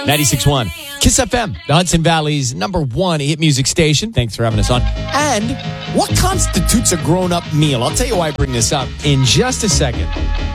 96.1 Kiss FM, the Hudson Valley's #1 hit music station. Thanks for having us on. And what constitutes a grown-up meal? I'll tell you why I bring this up in just a second.